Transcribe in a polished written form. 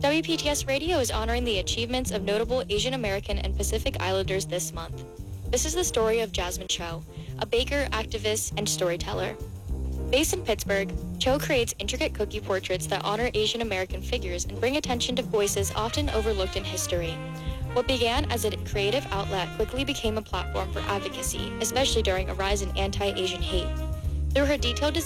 WPTS Radio is honoring the achievements of notable Asian American and Pacific Islanders this month. This is the story of Jasmine Cho, a baker, activist, and storyteller. Based in Pittsburgh, Cho creates intricate cookie portraits that honor Asian American figures and bring attention to voices often overlooked in history. What began as a creative outlet quickly became a platform for advocacy, especially during a rise in anti-Asian hate. Through her detailed